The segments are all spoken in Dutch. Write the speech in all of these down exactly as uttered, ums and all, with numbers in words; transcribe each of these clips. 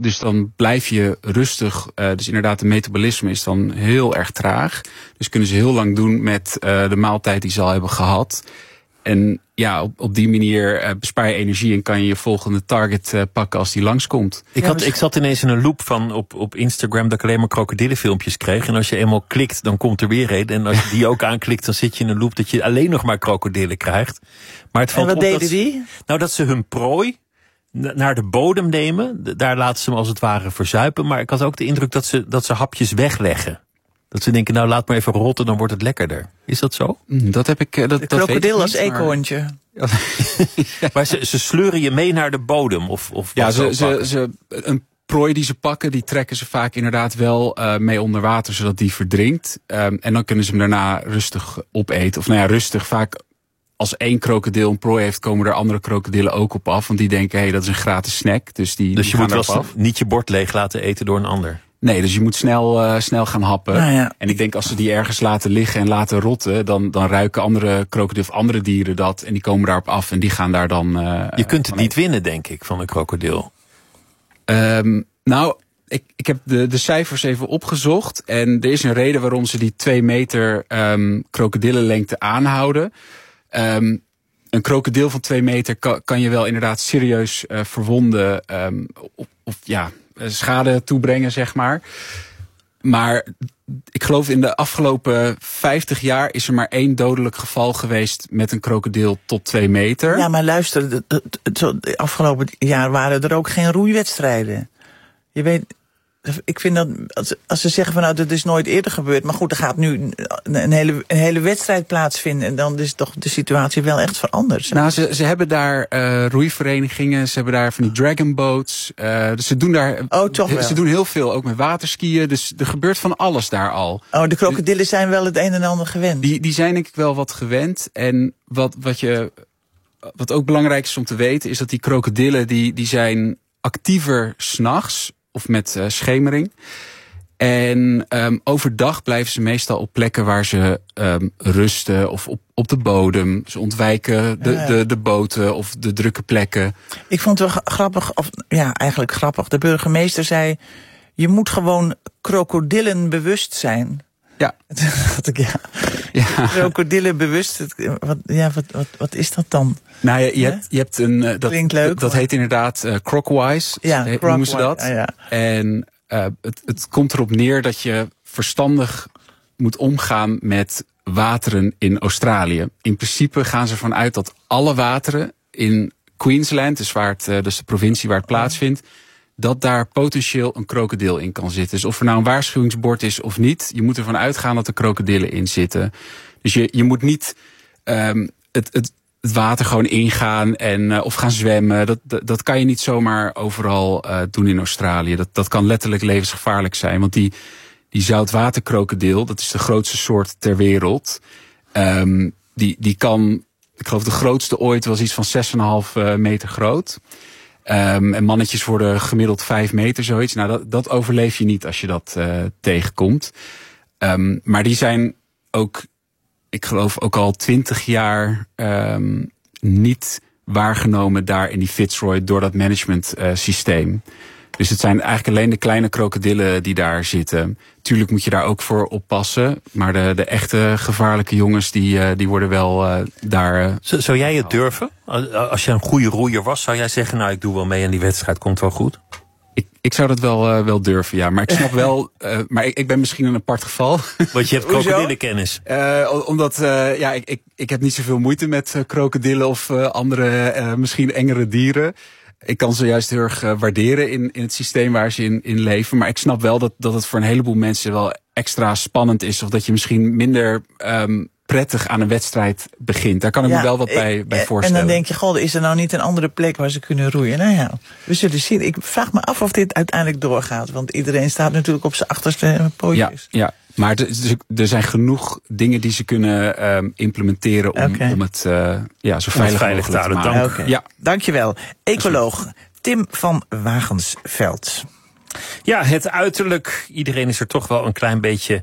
dus dan blijf je rustig. Uh, dus inderdaad, de metabolisme is dan heel erg traag. Dus kunnen ze heel lang doen met uh, de maaltijd die ze al hebben gehad. En ja, op, op die manier uh, bespaar je energie en kan je je volgende target uh, pakken als die langskomt. Ik, had, ik zat ineens in een loop van op, op Instagram dat ik alleen maar krokodillenfilmpjes kreeg. En als je eenmaal klikt, dan komt er weer een. En als je die ook aanklikt, dan zit je in een loop dat je alleen nog maar krokodillen krijgt. Maar het valt en wat op deden dat, die? Nou, dat ze hun prooi naar de bodem nemen. Daar laten ze hem als het ware verzuipen. Maar ik had ook de indruk dat ze, dat ze hapjes wegleggen. Dat ze denken, nou laat maar even rotten, dan wordt het lekkerder. Is dat zo? Dat heb ik. Dat, de dat krokodil weet als ik niet, eekhoorntje. Maar, ja. Maar ze, ze sleuren je mee naar de bodem? Of, of ja, ze, ze, ze, een prooi die ze pakken, die trekken ze vaak inderdaad wel uh, mee onder water, zodat die verdrinkt. Um, en dan kunnen ze hem daarna rustig opeten. Of nou ja, rustig. Vaak als één krokodil een prooi heeft, komen er andere krokodillen ook op af. Want die denken, hé, hey, dat is een gratis snack. Dus, die, dus die je gaan moet wel af. niet je bord leeg laten eten door een ander? Nee, dus je moet snel, uh, snel gaan happen. Nou ja. En ik denk als ze die ergens laten liggen en laten rotten, dan, dan ruiken andere krokodillen of andere dieren dat. En die komen daarop af en die gaan daar dan. Uh, je kunt het niet winnen, denk ik, van een krokodil. Um, nou, ik, ik heb de, de cijfers even opgezocht. En er is een reden waarom ze die twee meter um, krokodillenlengte aanhouden. Um, een krokodil van twee meter kan, kan je wel inderdaad serieus uh, verwonden. Um, of, of ja. schade toebrengen, zeg maar. Maar ik geloof in de afgelopen vijftig jaar is er maar één dodelijk geval geweest met een krokodil tot twee meter. Ja, maar luister, de, de, de, de afgelopen jaar waren er ook geen roeiwedstrijden. Je weet, ik vind dat, als, als ze zeggen van nou, dat is nooit eerder gebeurd. Maar goed, er gaat nu een hele, een hele wedstrijd plaatsvinden. En dan is toch de situatie wel echt veranderd. Nou, ze, ze hebben daar uh, roeiverenigingen. Ze hebben daar van die dragon boats. Uh, dus ze doen daar. Oh, toch wel. Ze doen heel veel, ook met waterskiën. Dus er gebeurt van alles daar al. Oh, de krokodillen zijn wel het een en ander gewend. Die, die zijn denk ik wel wat gewend. En wat, wat, je, wat ook belangrijk is om te weten, is dat die krokodillen, die, die zijn actiever 's nachts. Of met uh, schemering. En um, overdag blijven ze meestal op plekken waar ze um, rusten of op, op de bodem. Ze ontwijken de, ja. de, de boten of de drukke plekken. Ik vond het wel grappig, of ja, eigenlijk grappig. De burgemeester zei, je moet gewoon krokodillen bewust zijn. Ja. Dat ik, ja. ja. Krokodillen bewust. Wat, ja, wat, wat, wat is dat dan? Nou, je, je, hebt, je hebt een. Uh, dat, Klinkt leuk. Dat, dat heet inderdaad uh, crocwise. Ja, he, noemen ze dat. Ja, ja. En uh, het, het komt erop neer dat je verstandig moet omgaan met wateren in Australië. In principe gaan ze ervan uit dat alle wateren in Queensland, dus, waar het, uh, dus de provincie waar het plaatsvindt, dat daar potentieel een krokodil in kan zitten. Dus of er nou een waarschuwingsbord is of niet, je moet ervan uitgaan dat er krokodillen in zitten. Dus je, je moet niet um, het, het, het water gewoon ingaan en uh, of gaan zwemmen. Dat, dat, dat kan je niet zomaar overal uh, doen in Australië. Dat, dat kan letterlijk levensgevaarlijk zijn. Want die, die zoutwaterkrokodil, dat is de grootste soort ter wereld. Um, die, die kan, ik geloof de grootste ooit was iets van zes komma vijf meter groot. Um, en mannetjes worden gemiddeld vijf meter, zoiets. Nou, dat, dat overleef je niet als je dat uh, tegenkomt. Um, maar die zijn ook, ik geloof ook al twintig jaar um, niet waargenomen daar in die Fitzroy door dat management uh, systeem. Dus het zijn eigenlijk alleen de kleine krokodillen die daar zitten. Tuurlijk moet je daar ook voor oppassen. Maar de, de echte gevaarlijke jongens, die, uh, die worden wel uh, daar... Uh, zou, zou jij het durven? Als je een goede roeier was, zou jij zeggen, nou, ik doe wel mee en die wedstrijd komt wel goed? Ik, ik zou dat wel, uh, wel durven, ja. Maar ik snap wel... Uh, maar ik, ik ben misschien een apart geval. Want je hebt krokodillenkennis. Uh, omdat, uh, ja, ik, ik, ik heb niet zoveel moeite met uh, krokodillen of uh, andere, uh, misschien engere dieren. Ik kan ze juist heel erg uh, waarderen in, in het systeem waar ze in, in leven. Maar ik snap wel dat, dat het voor een heleboel mensen wel extra spannend is. Of dat je misschien minder um, prettig aan een wedstrijd begint. Daar kan ik ja, me wel wat bij, bij voorstellen. En dan denk je, god, is er nou niet een andere plek waar ze kunnen roeien? Nou ja, we zullen zien. Ik vraag me af of dit uiteindelijk doorgaat. Want iedereen staat natuurlijk op zijn achterste pootjes. Ja, ja. Maar er zijn genoeg dingen die ze kunnen um, implementeren om, okay. om het uh, ja, zo veilig, veilig mogelijk te maken. Dank. Okay. Ja. Dankjewel. Ecoloog Tim van Wagensveld. Ja, het uiterlijk. Iedereen is er toch wel een klein beetje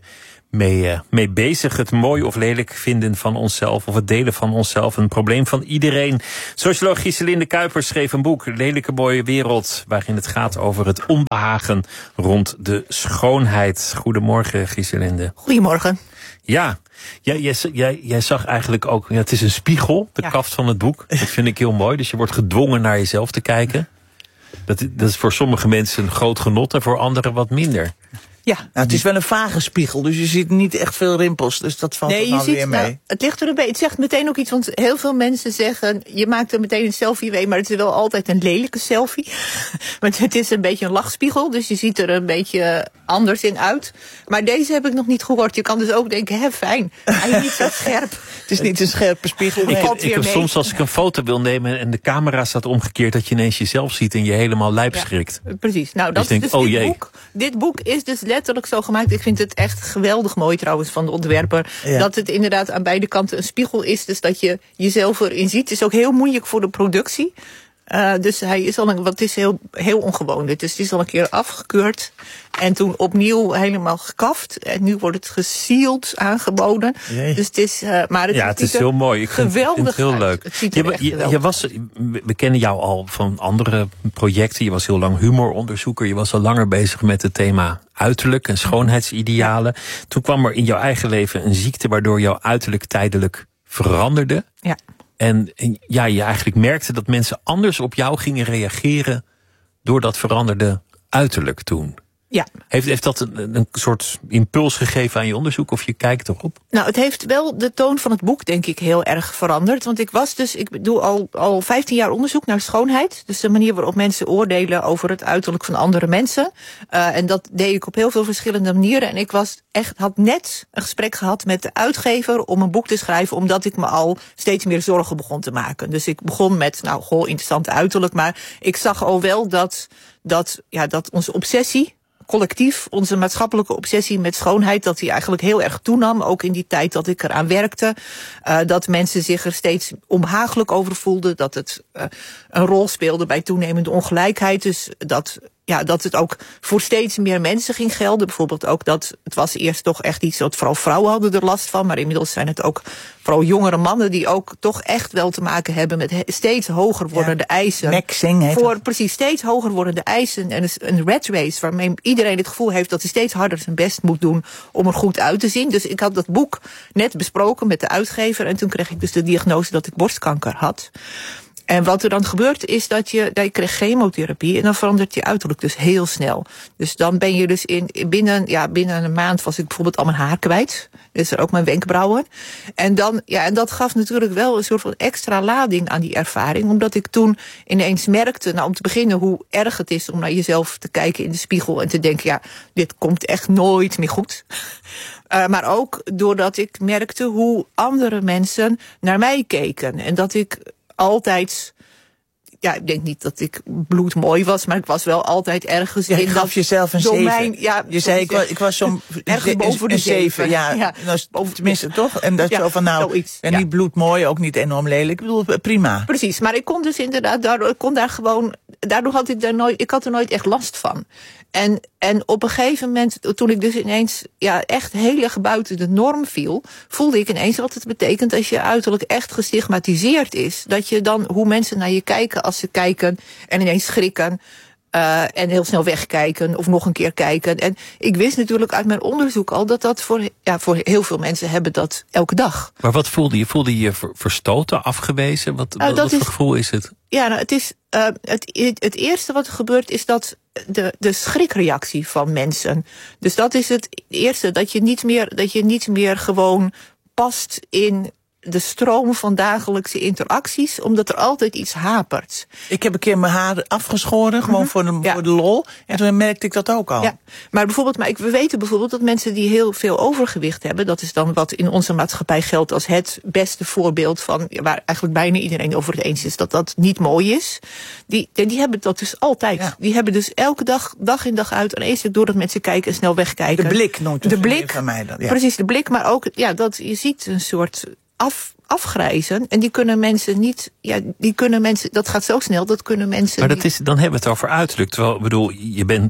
mee, uh, mee bezig. Het mooi of lelijk vinden van onszelf of het delen van onszelf. Een probleem van iedereen. Socioloog Gieselinde Kuipers schreef een boek, Lelijke Mooie Wereld, waarin het gaat over het onbehagen rond de schoonheid. Goedemorgen, Gieselinde. Goedemorgen. Ja, jij, jij, jij, jij zag eigenlijk ook, ja, het is een spiegel, de ja. kaft van het boek. Dat vind ik heel mooi. Dus je wordt gedwongen naar jezelf te kijken. Dat, dat is voor sommige mensen een groot genot en voor anderen wat minder. Ja, nou, het is wel een vage spiegel, dus je ziet niet echt veel rimpels. Dus dat valt nee, er nou ziet, weer mee. Nou, het ligt er een beetje. Het zegt meteen ook iets, want heel veel mensen zeggen, je maakt er meteen een selfie mee, maar het is wel altijd een lelijke selfie. Want het is een beetje een lachspiegel, dus je ziet er een beetje anders in uit. Maar deze heb ik nog niet gehoord. Je kan dus ook denken, hè, fijn, hij is niet zo scherp. Het is niet een scherpe spiegel. Nee. Ik, ik heb mee. soms als ik een foto wil nemen en de camera staat omgekeerd, dat je ineens jezelf ziet en je helemaal lijp schrikt. Ja, precies. Nou, dat dus is denk, dus oh, dit jee. boek. Dit boek is dus letterlijk zo gemaakt. Ik vind het echt geweldig mooi trouwens van de ontwerper. Ja. Dat het inderdaad aan beide kanten een spiegel is. Dus dat je jezelf erin ziet. Het is ook heel moeilijk voor de productie. Uh, dus hij is al een, wat is heel, heel ongewoon. Dus het is al een keer afgekeurd. En toen opnieuw helemaal gekaft. En nu wordt het gesealed aangeboden. Jee. Dus het is, uh, maar het, ja, het is heel mooi. Ik vind, geweldig. Vind het heel leuk. Het ziet je, er echt je, je was, we kennen jou al van andere projecten. Je was heel lang humoronderzoeker. Je was al langer bezig met het thema uiterlijk en schoonheidsidealen. Ja. Toen kwam er in jouw eigen leven een ziekte waardoor jouw uiterlijk tijdelijk veranderde. Ja. En, en ja, je eigenlijk merkte dat mensen anders op jou gingen reageren door dat veranderde uiterlijk toen. Ja. Heeft, heeft dat een, een soort impuls gegeven aan je onderzoek of je kijkt erop? Nou, het heeft wel de toon van het boek, denk ik, heel erg veranderd. Want ik was dus, ik doe al, al vijftien jaar onderzoek naar schoonheid. Dus de manier waarop mensen oordelen over het uiterlijk van andere mensen. Uh, en dat deed ik op heel veel verschillende manieren. En ik was echt, had net een gesprek gehad met de uitgever om een boek te schrijven, omdat ik me al steeds meer zorgen begon te maken. Dus ik begon met, nou, goh, interessant uiterlijk. Maar ik zag al wel dat, dat, ja, dat onze obsessie, collectief, onze maatschappelijke obsessie met schoonheid, dat die eigenlijk heel erg toenam, ook in die tijd dat ik eraan werkte. Uh, dat mensen zich er steeds onbehagelijk over voelden, dat het uh, een rol speelde bij toenemende ongelijkheid. Dus dat, ja, dat het ook voor steeds meer mensen ging gelden. Bijvoorbeeld ook dat, het was eerst toch echt iets dat vooral vrouwen hadden er last van, maar inmiddels zijn het ook vooral jongere mannen die ook toch echt wel te maken hebben met steeds hoger wordende ja, eisen. Maxing heet voor dat. Precies, steeds hoger wordende eisen en een rat race waarmee iedereen het gevoel heeft dat hij steeds harder zijn best moet doen om er goed uit te zien. Dus ik had dat boek net besproken met de uitgever en toen kreeg ik dus de diagnose dat ik borstkanker had. En wat er dan gebeurt is dat je, dat je krijgt chemotherapie en dan verandert je uiterlijk dus heel snel. Dus dan ben je dus in binnen, ja, binnen een maand was ik bijvoorbeeld al mijn haar kwijt. Dus er ook mijn wenkbrauwen. En dan, ja, en dat gaf natuurlijk wel een soort van extra lading aan die ervaring. Omdat ik toen ineens merkte, nou om te beginnen hoe erg het is om naar jezelf te kijken in de spiegel en te denken, ja, dit komt echt nooit meer goed. Uh, maar ook doordat ik merkte hoe andere mensen naar mij keken. En dat ik altijd, ja, ik denk niet dat ik bloedmooi was, maar ik was wel altijd ergens ja, in je gaf dat jezelf een domein. zeven. Ja, je zei, ik was, ik was zo'n ergens boven de een zeven. zeven. Ja, ja. Nou, tenminste toch? En dat ja, zo van, nou, zoiets, en ja. niet bloedmooi, ook niet enorm lelijk. Ik bedoel, prima. Precies, maar ik kon dus inderdaad, daardoor, ik kon daar gewoon, daardoor had ik daar nooit, ik had er nooit echt last van. En, en op een gegeven moment, toen ik dus ineens ja, echt heel erg buiten de norm viel, voelde ik ineens wat het betekent als je uiterlijk echt gestigmatiseerd is. Dat je dan, hoe mensen naar je kijken als ze kijken en ineens schrikken. Uh, en heel snel wegkijken of nog een keer kijken. En ik wist natuurlijk uit mijn onderzoek al dat dat voor, ja, voor heel veel mensen hebben dat elke dag. Maar wat voelde je? Voelde je je verstoten, afgewezen? Wat, uh, wat, wat voor gevoel is het? Ja, nou, het is uh, het, het eerste wat er gebeurt is dat de, de schrikreactie van mensen. Dus dat is het eerste, dat je niet meer, dat je niet meer gewoon past in de stroom van dagelijkse interacties, omdat er altijd iets hapert. Ik heb een keer mijn haar afgeschoren, gewoon mm-hmm. voor, de, ja. voor de lol. En ja. toen merkte ik dat ook al. Ja. Maar bijvoorbeeld, maar ik, we weten bijvoorbeeld dat mensen die heel veel overgewicht hebben, dat is dan wat in onze maatschappij geldt als het beste voorbeeld van, waar eigenlijk bijna iedereen over het eens is dat dat niet mooi is. Die, die hebben dat dus altijd. Ja. Die hebben dus elke dag, dag in dag uit, en eens doordat mensen kijken en snel wegkijken. De blik nooit. De blik, van mij dan. Ja. Precies, de blik, maar ook, ja, dat je ziet een soort af, afgrijzen. En die kunnen mensen niet, ja, die kunnen mensen, dat gaat zo snel, dat kunnen mensen Maar dat niet. is, dan hebben we het over uiterlijk. Terwijl, ik bedoel, je bent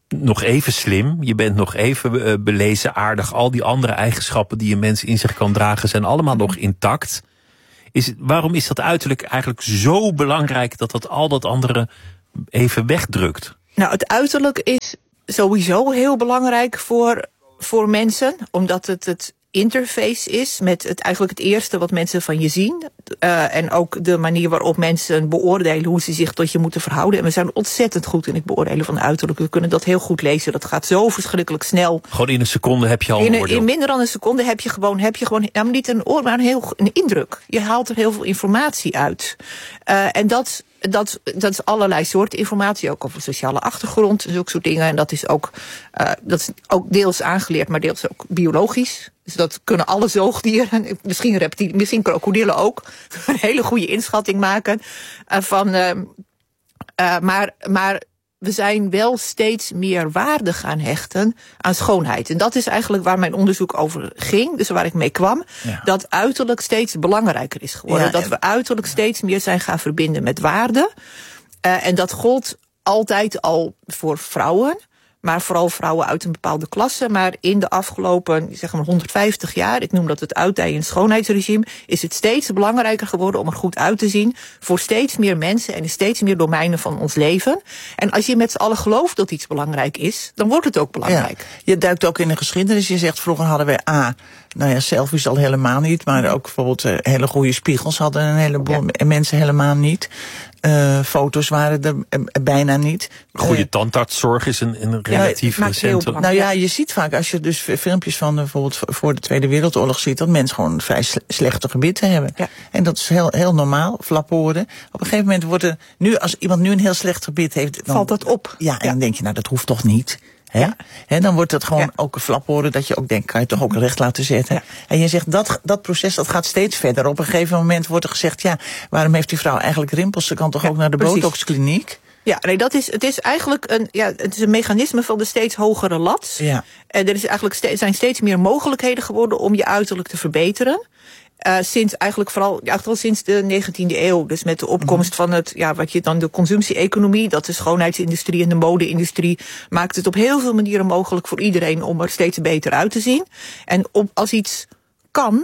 nog even slim. Je bent nog even uh, belezen, aardig. Al die andere eigenschappen die een mens in zich kan dragen zijn allemaal nog intact. Is het, waarom is dat uiterlijk eigenlijk zo belangrijk dat dat al dat andere even wegdrukt? Nou, het uiterlijk is sowieso heel belangrijk voor, voor mensen, omdat het het interface is met het eigenlijk het eerste wat mensen van je zien. Uh, en ook de manier waarop mensen beoordelen hoe ze zich tot je moeten verhouden. En we zijn ontzettend goed in het beoordelen van uiterlijk. We kunnen dat heel goed lezen. Dat gaat zo verschrikkelijk snel. Gewoon in een seconde heb je al een in, oordeel. In minder dan een seconde heb je gewoon, heb je gewoon nou, niet een oor, maar een, heel, een indruk. Je haalt er heel veel informatie uit. Uh, en dat... Dat, dat is allerlei soorten informatie, ook over sociale achtergrond en zulke soort dingen. En dat is ook, uh, dat is ook deels aangeleerd, maar deels ook biologisch. Dus dat kunnen alle zoogdieren, misschien reptielen, misschien krokodillen ook, een hele goede inschatting maken. Uh, van, uh, uh, maar, maar we zijn wel steeds meer waarde gaan hechten aan schoonheid. En dat is eigenlijk waar mijn onderzoek over ging, dus waar ik mee kwam. Ja. Dat uiterlijk steeds belangrijker is geworden. Ja, dat we uiterlijk steeds meer zijn gaan verbinden met waarde. Uh, en dat gold altijd al voor vrouwen. Maar vooral vrouwen uit een bepaalde klasse. Maar in de afgelopen zeg maar honderdvijftig jaar, ik noem dat het uitdijen schoonheidsregime, is het steeds belangrijker geworden om er goed uit te zien voor steeds meer mensen en in steeds meer domeinen van ons leven. En als je met z'n allen gelooft dat iets belangrijk is, dan wordt het ook belangrijk. Ja, je duikt ook in de geschiedenis. Je zegt vroeger hadden wij A, nou ja, selfies al helemaal niet, maar ook bijvoorbeeld uh, hele goede spiegels hadden een heleboel ja. mensen helemaal niet. Uh, foto's waren er uh, bijna niet. Goede uh, tandartszorg is een, een relatief ja, recente. Nou ja, je ziet vaak als je dus filmpjes van bijvoorbeeld voor de Tweede Wereldoorlog ziet, dat mensen gewoon vrij slechte gebitten hebben. Ja. En dat is heel, heel normaal, flaphoren. Op een gegeven moment wordt er, nu als iemand nu een heel slecht gebit heeft, dan valt dat op. Ja, en ja. dan denk je, nou dat hoeft toch niet. Hè? Ja. He, dan wordt het gewoon ja. ook een flaphoren dat je ook denkt, kan je toch ook recht laten zetten. Ja. En je zegt, dat, dat proces dat gaat steeds verder. Op een gegeven moment wordt er gezegd, ja, waarom heeft die vrouw eigenlijk rimpels? Ze kan toch ja, ook naar de precies. botoxkliniek? Ja, nee, dat is, het is eigenlijk een, ja, het is een mechanisme van de steeds hogere lat. Ja. En er is eigenlijk ste- zijn steeds meer mogelijkheden geworden om je uiterlijk te verbeteren. Uh, sinds eigenlijk vooral, ja, wel sinds de negentiende eeuw. Dus met de opkomst van het, ja, wat je dan de consumptie-economie, dat de schoonheidsindustrie en de mode-industrie, maakt het op heel veel manieren mogelijk voor iedereen om er steeds beter uit te zien. En op, als iets kan,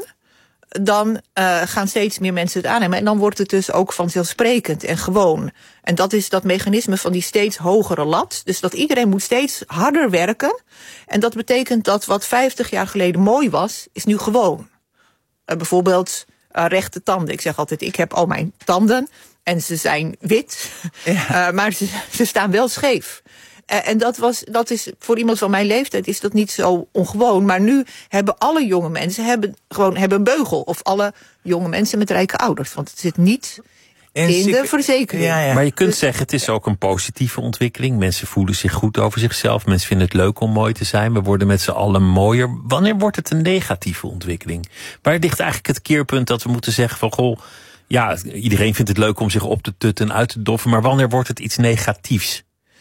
dan uh, gaan steeds meer mensen het aannemen. En dan wordt het dus ook vanzelfsprekend en gewoon. En dat is dat mechanisme van die steeds hogere lat. Dus dat iedereen moet steeds harder werken. En dat betekent dat wat vijftig jaar geleden mooi was, is nu gewoon. Uh, bijvoorbeeld uh, rechte tanden. Ik zeg altijd, ik heb al mijn tanden en ze zijn wit, ja. uh, maar ze, ze staan wel scheef. Uh, en dat, was, dat is voor iemand van mijn leeftijd is dat niet zo ongewoon. Maar nu hebben alle jonge mensen hebben gewoon hebben een beugel. Of alle jonge mensen met rijke ouders. Want het zit niet in de verzekering. Ja, ja. Maar je kunt dus zeggen, het is ook een positieve ontwikkeling. Mensen voelen zich goed over zichzelf. Mensen vinden het leuk om mooi te zijn. We worden met z'n allen mooier. Wanneer wordt het een negatieve ontwikkeling? Waar ligt eigenlijk het keerpunt dat we moeten zeggen van, goh, ja, iedereen vindt het leuk om zich op te tutten en uit te doffen. Maar wanneer wordt het iets negatiefs?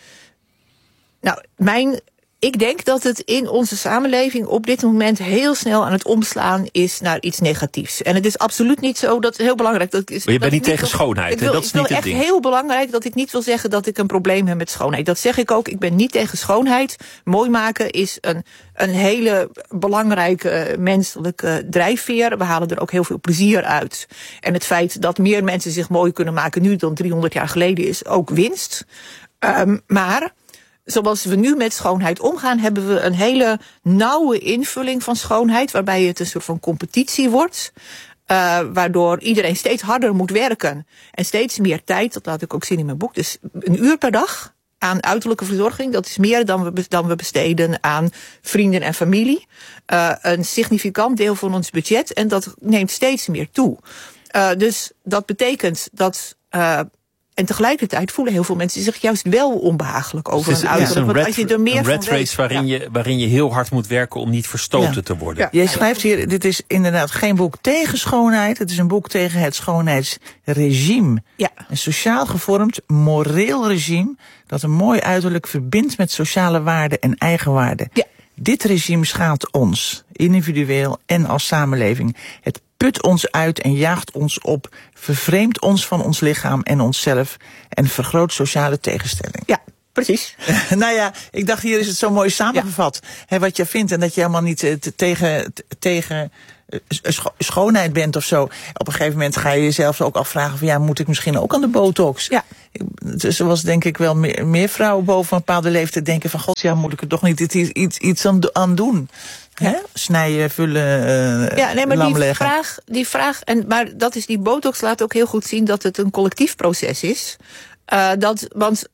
Nou, mijn... Ik denk dat het in onze samenleving op dit moment heel snel aan het omslaan is naar iets negatiefs. En het is absoluut niet zo, dat is heel belangrijk. Dat is, maar je dat bent niet tegen wil, schoonheid, wil, hè? Dat is niet het ding. Het is echt heel belangrijk dat ik niet wil zeggen dat ik een probleem heb met schoonheid. Dat zeg ik ook, ik ben niet tegen schoonheid. Mooi maken is een, een hele belangrijke menselijke drijfveer. We halen er ook heel veel plezier uit. En het feit dat meer mensen zich mooi kunnen maken nu dan driehonderd jaar geleden is ook winst. Um, maar zoals we nu met schoonheid omgaan, hebben we een hele nauwe invulling van schoonheid, waarbij het een soort van competitie wordt. Uh, waardoor iedereen steeds harder moet werken. En steeds meer tijd, dat laat ik ook zien in mijn boek. Dus een uur per dag aan uiterlijke verzorging, dat is meer dan we, dan we besteden aan vrienden en familie. Uh, een significant deel van ons budget. En dat neemt steeds meer toe. Uh, dus dat betekent dat Uh, En tegelijkertijd voelen heel veel mensen zich juist wel onbehagelijk over dus een uiterlijk. Een want red, als je er meer een van red race weet, waarin, ja. je, waarin je heel hard moet werken om niet verstoten ja. te worden. Ja. Jij schrijft hier, dit is inderdaad geen boek tegen schoonheid. Het is een boek tegen het schoonheidsregime. Ja. Een sociaal gevormd, moreel regime dat een mooi uiterlijk verbindt met sociale waarden en eigenwaarden. Ja. Dit regime schaadt ons, individueel en als samenleving. Het put ons uit en jaagt ons op, vervreemdt ons van ons lichaam en onszelf en vergroot sociale tegenstelling. Ja, Precies. Nou ja, ik dacht, hier is het zo mooi samengevat. Ja. Hè, wat je vindt en dat je helemaal niet uh, t- tegen, t- tegen uh, scho- schoonheid bent of zo. Op een gegeven moment ga je jezelf ook afvragen van ja, moet ik misschien ook aan de botox? Ja. Dus er was denk ik wel meer, meer vrouwen boven een bepaalde leeftijd denken van god, ja, moet ik er toch niet iets, iets, iets aan, aan doen? Ja. Hè? Snijden, vullen, uh, ja, nee, maar lam die leggen. vraag, die vraag, en maar dat is die botox laat ook heel goed zien dat het een collectief proces is. Uh, dat, want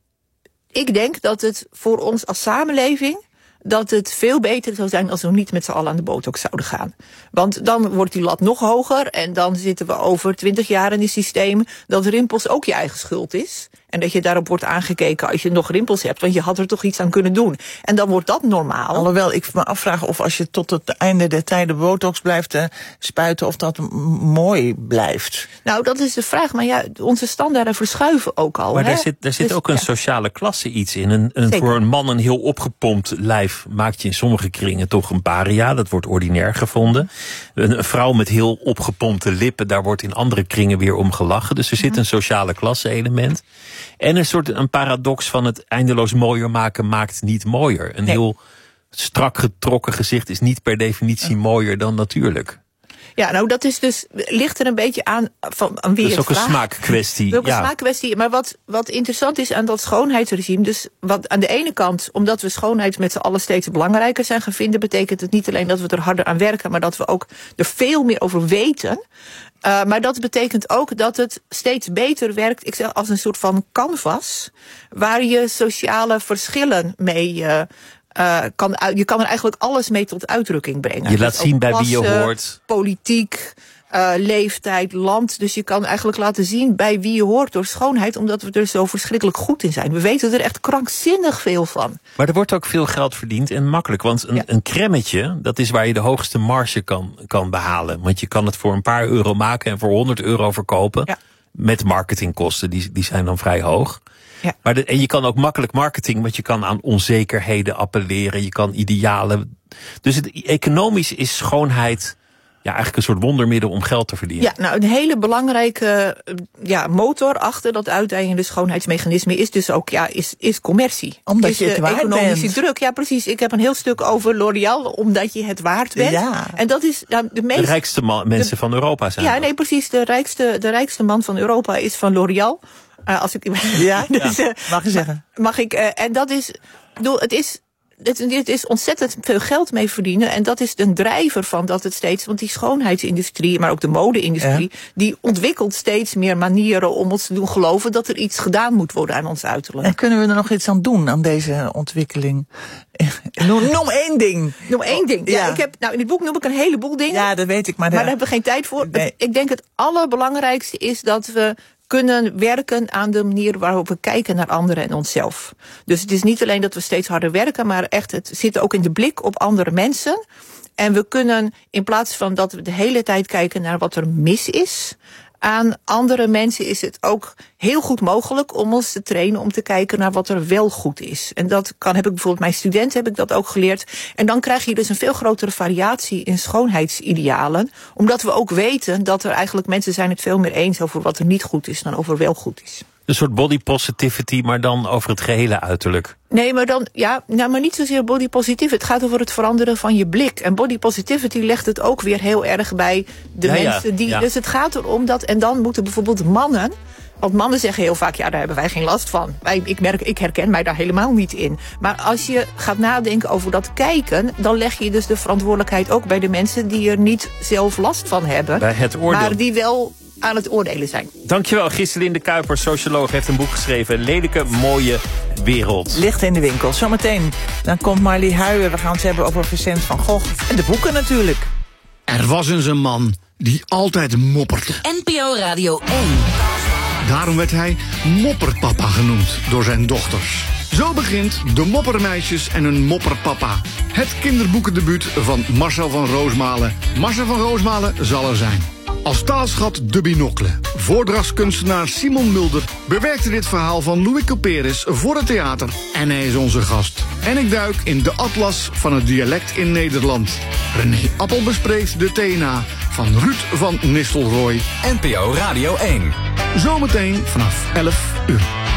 ik denk dat het voor ons als samenleving, dat het veel beter zou zijn als we niet met z'n allen aan de botox zouden gaan. Want dan wordt die lat nog hoger en dan zitten we over twintig jaar in een systeem dat rimpels ook je eigen schuld is. En dat je daarop wordt aangekeken als je nog rimpels hebt, want je had er toch iets aan kunnen doen. En dan wordt dat normaal. Alhoewel, ik me afvraag of als je tot het einde der tijden botox blijft uh, spuiten, of dat m- mooi blijft. Nou, dat is de vraag. Maar ja, onze standaarden verschuiven ook al. Maar hè? daar zit, daar zit dus, ook een ja. sociale klasse iets in. Een, een, voor een man een heel opgepompt lijf maakt je in sommige kringen toch een paria. Dat wordt ordinair gevonden. Een, een vrouw met heel opgepompte lippen, daar wordt in andere kringen weer om gelachen. Dus er zit een sociale klasse element. En een soort een paradox van het eindeloos mooier maken maakt niet mooier. Een nee. heel strak getrokken gezicht is niet per definitie mooier dan natuurlijk. Ja, nou dat is dus, ligt er een beetje aan van aan wie Dat is het ook een vraagt. smaakkwestie. Dat is ook een Ja. smaakkwestie. Maar wat, wat interessant is aan dat schoonheidsregime, dus wat aan de ene kant, omdat we schoonheid met z'n allen steeds belangrijker zijn gaan vinden, betekent het niet alleen dat we er harder aan werken, maar dat we ook er veel meer over weten. Uh, maar dat betekent ook dat het steeds beter werkt, ik zeg als een soort van canvas, waar je sociale verschillen mee uh, uh, kan uit, je kan er eigenlijk alles mee tot uitdrukking brengen. Je laat Dus zien ook bij wie je klasse, hoort. Politiek, uh, leeftijd, land. Dus je kan eigenlijk laten zien bij wie je hoort door schoonheid, omdat we er zo verschrikkelijk goed in zijn. We weten er echt krankzinnig veel van. Maar er wordt ook veel geld verdiend en makkelijk. Want een, Ja. een cremmetje, dat is waar je de hoogste marge kan, kan behalen. Want je kan het voor een paar euro maken en voor honderd euro verkopen. Ja. Met marketingkosten, die, die zijn dan vrij hoog. Ja. Maar de, en je kan ook makkelijk marketing, want je kan aan onzekerheden appelleren. Je kan idealen. Dus het, economisch is schoonheid ja, eigenlijk een soort wondermiddel om geld te verdienen. Ja, nou een hele belangrijke ja, motor achter dat uiteindende schoonheidsmechanisme is dus ook ja, is, is commercie. Omdat is je het de waard economische bent. druk. Ja, precies. Ik heb een heel stuk over L'Oréal, omdat je het waard bent. Ja. En dat is nou, de meest. De rijkste man, mensen van Europa zijn Ja, dat. nee, precies. De rijkste, de rijkste man van Europa is van L'Oréal. Uh, als ik. Ja, dus, uh, mag je zeggen. Mag ik? Uh, en dat is. Bedoel, het is. Het, het is ontzettend veel geld mee verdienen. En dat is een drijver van dat het steeds. Want die schoonheidsindustrie, maar ook de mode-industrie, ja. die ontwikkelt steeds meer manieren om ons te doen geloven dat er iets gedaan moet worden aan ons uiterlijk. En kunnen we er nog iets aan doen aan deze ontwikkeling? Noem, noem één ding. Noem één ding. Ja, Ja. ik heb, nou, in het boek noem ik een heleboel dingen. Ja, dat weet ik. Maar, Maar daar hebben we geen tijd voor. Nee. Het, ik denk het allerbelangrijkste is dat we kunnen werken aan de manier waarop we kijken naar anderen en onszelf. Dus het is niet alleen dat we steeds harder werken, maar echt het zit ook in de blik op andere mensen. En we kunnen, in plaats van dat we de hele tijd kijken naar wat er mis is aan andere mensen, is het ook heel goed mogelijk om ons te trainen om te kijken naar wat er wel goed is. En dat kan, heb ik bijvoorbeeld mijn studenten heb ik dat ook geleerd. En dan krijg je dus een veel grotere variatie in schoonheidsidealen, omdat we ook weten dat er eigenlijk mensen zijn het veel meer eens over wat er niet goed is dan over wel goed is. Een soort body positivity, maar dan over het gehele uiterlijk. Nee, maar dan, ja, nou, maar niet zozeer body positivity. Het gaat over het veranderen van je blik. En body positivity legt het ook weer heel erg bij de Ja, ja, mensen die. ja. Dus het gaat erom dat, en dan moeten bijvoorbeeld mannen. Want mannen zeggen heel vaak, ja, daar hebben wij geen last van. Wij, ik, merk, ik herken mij daar helemaal niet in. Maar als je gaat nadenken over dat kijken, dan leg je dus de verantwoordelijkheid ook bij de mensen die er niet zelf last van hebben. Bij het oordeel. Maar die wel aan het oordelen zijn. Dankjewel, Giselinde Kuiper, socioloog, heeft een boek geschreven. Lelijke, mooie wereld. Ligt in de winkel. Zometeen dan komt Marlie Huijer. We gaan het hebben over Vincent van Gogh. En de boeken natuurlijk. Er was eens een man die altijd mopperde. N P O Radio één. Daarom werd hij Mopperpapa genoemd door zijn dochters. Zo begint De Moppermeisjes en hun Mopperpapa. Het kinderboekendebuut van Marcel van Roosmalen. Marcel van Roosmalen zal er zijn. Als taalschat De Binocle. Voordrachtskunstenaar Simon Mulder bewerkte dit verhaal van Louis Couperus voor het theater. En hij is onze gast. En ik duik in de atlas van het dialect in Nederland. René Appel bespreekt de T N A van Ruud van Nistelrooy. N P O Radio één. Zometeen vanaf elf uur.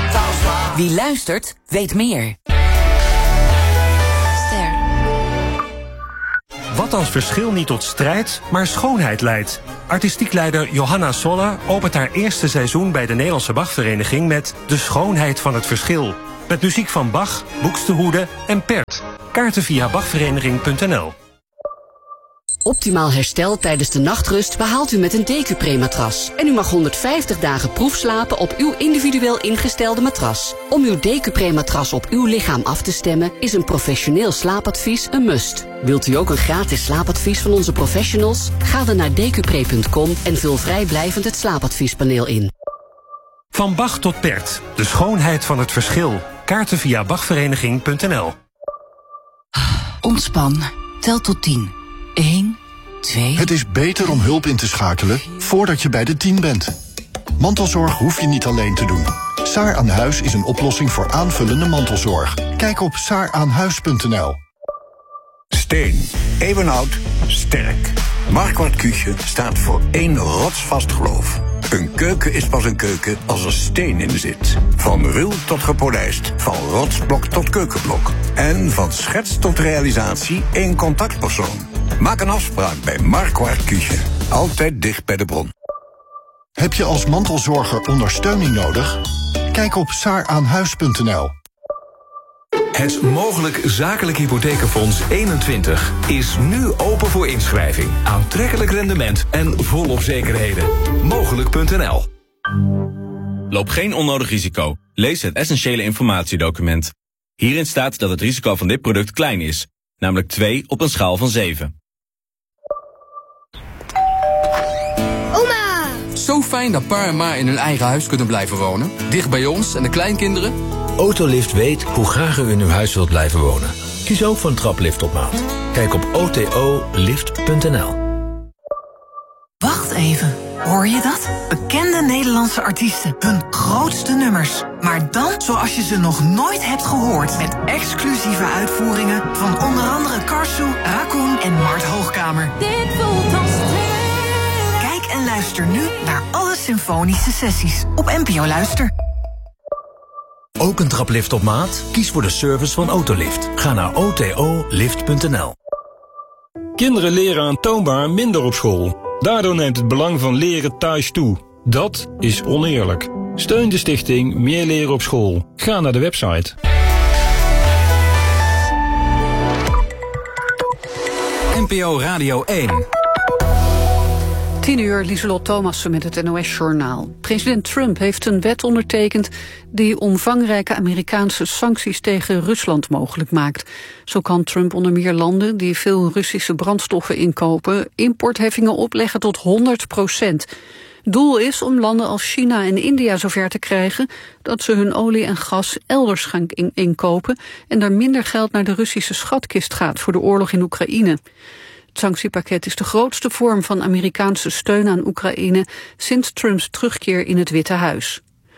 Wie luistert, weet meer. Ster. Wat als verschil niet tot strijd, maar schoonheid leidt? Artistiek leider Johanna Sola opent haar eerste seizoen bij de Nederlandse Bachvereniging met De Schoonheid van het Verschil. Met muziek van Bach, Buxtehude en Pert. Kaarten via bachvereniging punt n l. Optimaal herstel tijdens de nachtrust behaalt u met een Decupré-matras. En u mag honderdvijftig dagen proefslapen op uw individueel ingestelde matras. Om uw Decupré-matras op uw lichaam af te stemmen is een professioneel slaapadvies een must. Wilt u ook een gratis slaapadvies van onze professionals? Ga dan naar decupré punt com en vul vrijblijvend het slaapadviespaneel in. Van Bach tot Pert, de schoonheid van het verschil. Kaarten via bachvereniging punt n l. Ontspan. Tel tot tien. Eén, twee... Het is beter om hulp in te schakelen voordat je bij de tien bent. Mantelzorg hoef je niet alleen te doen. Saar aan Huis is een oplossing voor aanvullende mantelzorg. Kijk op saar aan huis punt n l. Steen. Eeuwenoud. Sterk. Marquardt Küche staat voor één rotsvast geloof. Een keuken is pas een keuken als er steen in zit. Van ruw tot gepolijst, van rotsblok tot keukenblok. En van schets tot realisatie één contactpersoon. Maak een afspraak bij Marquardt Küche. Altijd dicht bij de bron. Heb je als mantelzorger ondersteuning nodig? Kijk op saar aan huis punt n l. Het Mogelijk Zakelijk Hypothekenfonds eenentwintig is nu open voor inschrijving. Aantrekkelijk rendement en volop zekerheden. Mogelijk punt n l. Loop geen onnodig risico. Lees het essentiële informatiedocument. Hierin staat dat het risico van dit product klein is. Namelijk twee op een schaal van zeven. Oma! Zo fijn dat pa en ma in hun eigen huis kunnen blijven wonen. Dicht bij ons en de kleinkinderen. Autolift weet hoe graag u in uw huis wilt blijven wonen. Kies ook voor een traplift op maat. Kijk op o t o lift punt n l. Wacht even, hoor je dat? Bekende Nederlandse artiesten, hun grootste nummers. Maar dan zoals je ze nog nooit hebt gehoord. Met exclusieve uitvoeringen van onder andere Karsu, Raccoon en Mart Hoogkamer. Dit voelt als Kijk en luister nu naar alle symfonische sessies op N P O Luister. Ook een traplift op maat? Kies voor de service van Autolift. Ga naar o t o lift punt n l. Kinderen leren aantoonbaar minder op school. Daardoor neemt het belang van leren thuis toe. Dat is oneerlijk. Steun de stichting Meer Leren op School. Ga naar de website. N P O Radio één. tien uur, Lieselot Thomassen met het N O S-journaal. President Trump heeft een wet ondertekend die omvangrijke Amerikaanse sancties tegen Rusland mogelijk maakt. Zo kan Trump onder meer landen die veel Russische brandstoffen inkopen importheffingen opleggen tot honderd procent. Doel is om landen als China en India zover te krijgen dat ze hun olie en gas elders gaan inkopen en er minder geld naar de Russische schatkist gaat voor de oorlog in Oekraïne. Het sanctiepakket is de grootste vorm van Amerikaanse steun aan Oekraïne sinds Trumps terugkeer in het Witte Huis.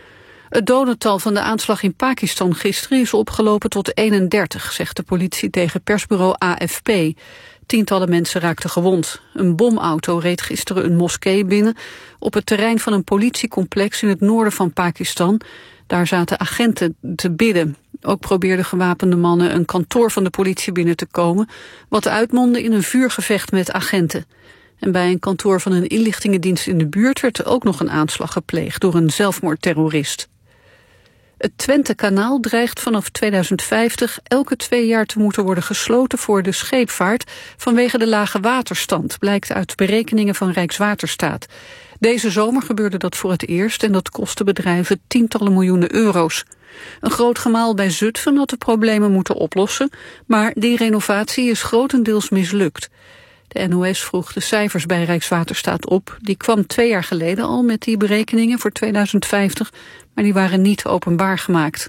Het dodental van de aanslag in Pakistan gisteren is opgelopen tot eenendertig, zegt de politie tegen persbureau A F P. Tientallen mensen raakten gewond. Een bomauto reed gisteren een moskee binnen op het terrein van een politiecomplex in het noorden van Pakistan. Daar zaten agenten te bidden. Ook probeerden gewapende mannen een kantoor van de politie binnen te komen, wat uitmondde in een vuurgevecht met agenten. En bij een kantoor van een inlichtingendienst in de buurt werd er ook nog een aanslag gepleegd door een zelfmoordterrorist. Het Twentekanaal dreigt vanaf tweeduizend vijftig elke twee jaar te moeten worden gesloten voor de scheepvaart vanwege de lage waterstand, blijkt uit berekeningen van Rijkswaterstaat. Deze zomer gebeurde dat voor het eerst en dat kostte bedrijven tientallen miljoenen euro's. Een groot gemaal bij Zutphen had de problemen moeten oplossen, maar die renovatie is grotendeels mislukt. De N O S vroeg de cijfers bij Rijkswaterstaat op. Die kwam twee jaar geleden al met die berekeningen voor tweeduizend vijftig, maar die waren niet openbaar gemaakt.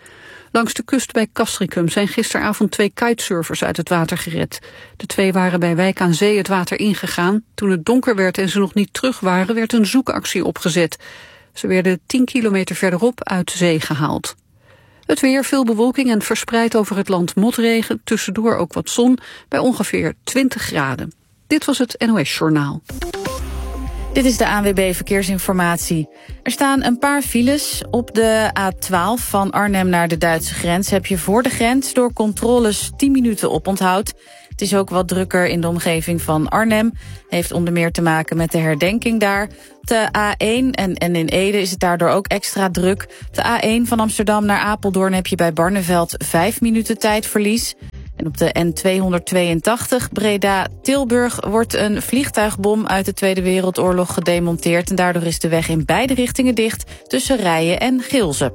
Langs de kust bij Castricum zijn gisteravond twee kitesurfers uit het water gered. De twee waren bij Wijk aan Zee het water ingegaan. Toen het donker werd en ze nog niet terug waren, werd een zoekactie opgezet. Ze werden tien kilometer verderop uit zee gehaald. Het weer, veel bewolking en verspreid over het land motregen. Tussendoor ook wat zon bij ongeveer twintig graden. Dit was het N O S-journaal. Dit is de A N W B Verkeersinformatie. Er staan een paar files. Op de A twaalf van Arnhem naar de Duitse grens heb je voor de grens door controles tien minuten oponthoud. Het is ook wat drukker in de omgeving van Arnhem. Heeft onder meer te maken met de herdenking daar. Op de A één en, en in Ede is het daardoor ook extra druk. Op de A één van Amsterdam naar Apeldoorn heb je bij Barneveld vijf minuten tijdverlies. En op de N tweehonderdtweeëntachtig Breda-Tilburg wordt een vliegtuigbom uit de Tweede Wereldoorlog gedemonteerd. En daardoor is de weg in beide richtingen dicht tussen Rijen en Gilze.